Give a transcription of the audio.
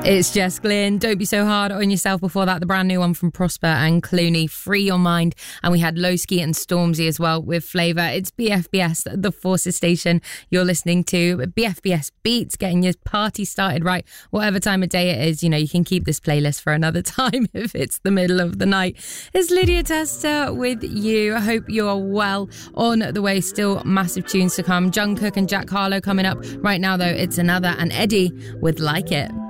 It's Jess Glynn. Don't be so hard on yourself. Before that, the brand new one from Prosper and Clooney, Free Your Mind. And we had Lowski and Stormzy as well with Flavour. It's BFBS, the Forces station you're listening to. BFBS Beats, getting your party started right. Whatever time of day it is, you know, you can keep this playlist for another time if it's the middle of the night. It's Lydia Tester with you. I hope you're well on the way. Still massive tunes to come. Jungkook and Jack Harlow coming up. Right now, though, it's Another and Eddie with Like It.